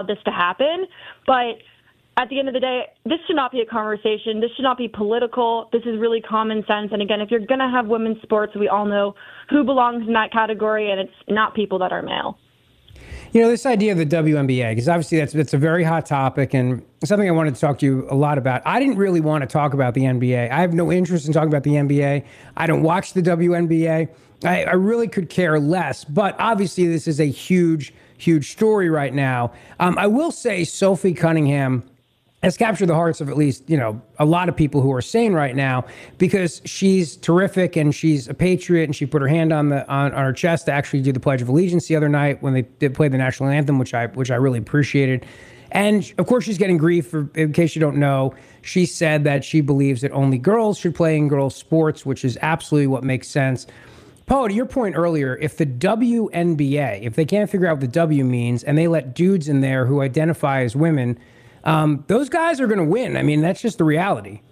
this to happen. But at the end of the day, this should not be a conversation. This should not be political. This is really common sense. And again, if you're going to have women's sports, we all know who belongs in that category, and it's not people that are male. You know, this idea of the WNBA, because obviously that's a very hot topic and something I wanted to talk to you a lot about. I didn't really want to talk about the NBA. I have no interest in talking about the NBA. I don't watch the WNBA. I really could care less. But obviously, this is a huge, huge story right now. I will say Sophie Cunningham has captured the hearts of at least, you know, a lot of people who are sane right now because she's terrific and she's a patriot and she put her hand on her chest to actually do the Pledge of Allegiance the other night when they did play the national anthem, which I really appreciated. And of course, she's getting grief. For, in case you don't know, she said that she believes that only girls should play in girls' sports, which is absolutely what makes sense. Paul, to your point earlier, if the WNBA, if they can't figure out what the W means and they let dudes in there who identify as women, those guys are going to win. I mean, that's just the reality.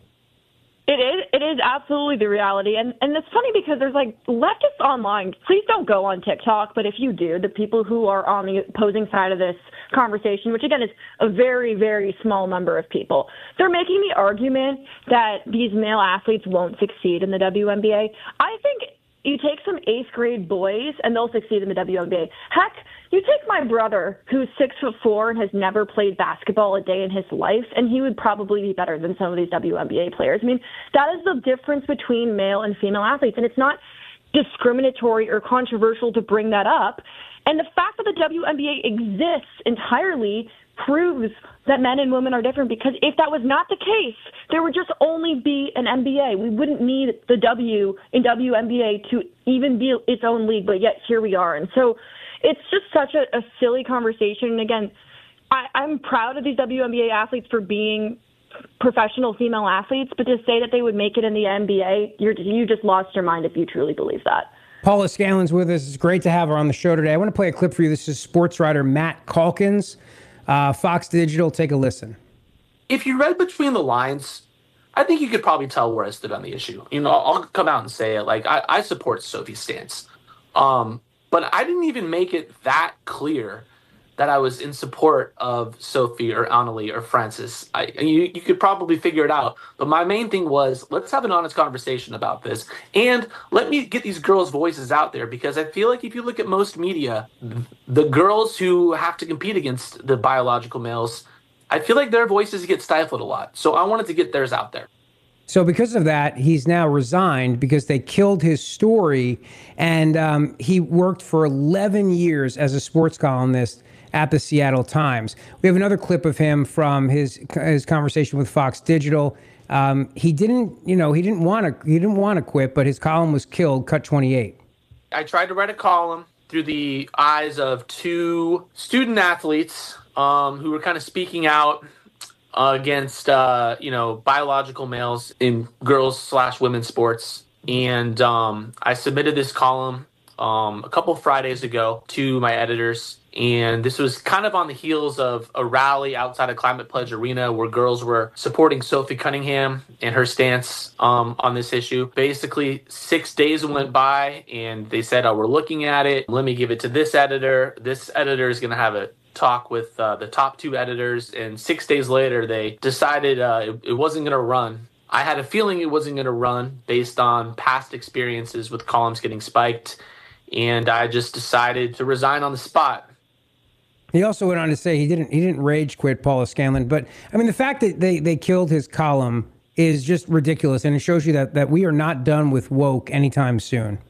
It is absolutely the reality. And it's funny because there's like leftists online. Please don't go on TikTok. But if you do, the people who are on the opposing side of this conversation, which again is a very, very small number of people, they're making the argument that these male athletes won't succeed in the WNBA. I think you take some 8th grade boys and they'll succeed in the WNBA. Heck, you take my brother who's 6'4" and has never played basketball a day in his life, and he would probably be better than some of these WNBA players. I mean, that is the difference between male and female athletes, and it's not discriminatory or controversial to bring that up. And the fact that the WNBA exists entirely proves that men and women are different, because if that was not the case, there would just only be an NBA. We wouldn't need the W in WNBA to even be its own league, but yet here we are. And so it's just such a silly conversation. And again, I'm proud of these WNBA athletes for being professional female athletes, but to say that they would make it in the NBA, you just lost your mind if you truly believe that. Paula Scanlon's with us. It's great to have her on the show today. I want to play a clip for you. This is sports writer Matt Calkins, Fox Digital. Take a listen. If you read between the lines, I think you could probably tell where I stood on the issue. You know, I'll come out and say it. Like, I support Sophie's stance. But I didn't even make it that clear that I was in support of Sophie or Annalie or Frances. You could probably figure it out. But my main thing was, let's have an honest conversation about this. And let me get these girls' voices out there, because I feel like if you look at most media, the girls who have to compete against the biological males, I feel like their voices get stifled a lot. So I wanted to get theirs out there. So because of that, he's now resigned because they killed his story. And he worked for 11 years as a sports columnist at the Seattle Times. We have another clip of him from his conversation with Fox Digital. He didn't want to quit, but his column was killed. Cut 28. I tried to write a column through the eyes of 2 student athletes who were kind of speaking out against, biological males in girls/women's sports. And I submitted this column a couple Fridays ago to my editors. And this was kind of on the heels of a rally outside of Climate Pledge Arena where girls were supporting Sophie Cunningham and her stance on this issue. Basically, 6 days went by and they said, we're looking at it. Let me give it to this editor. This editor is going to have a talk with the top 2 editors, and 6 days later they decided it wasn't going to run. I had a feeling it wasn't going to run based on past experiences with columns getting spiked, and I just decided to resign on the spot. He also went on to say he didn't rage quit, Paula Scanlon, but I mean the fact that they killed his column is just ridiculous, and it shows you that we are not done with woke anytime soon.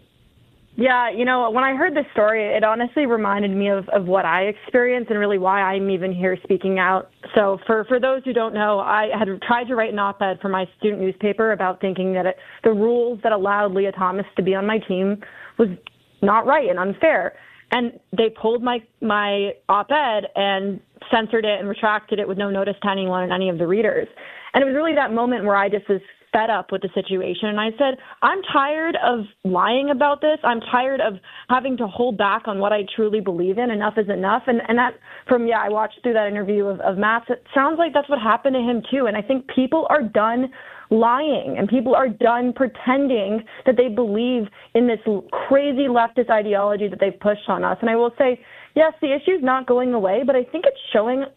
Yeah, when I heard this story, it honestly reminded me of what I experienced and really why I'm even here speaking out. So for those who don't know, I had tried to write an op-ed for my student newspaper about thinking that the rules that allowed Leah Thomas to be on my team was not right and unfair. And they pulled my op-ed and censored it and retracted it with no notice to anyone and any of the readers. And it was really that moment where I just was fed up with the situation. And I said, I'm tired of lying about this. I'm tired of having to hold back on what I truly believe in. Enough is enough. And that I watched through that interview of Matt's. It sounds like that's what happened to him too. And I think people are done lying and people are done pretending that they believe in this crazy leftist ideology that they've pushed on us. And I will say, yes, the issue is not going away, but I think it's showing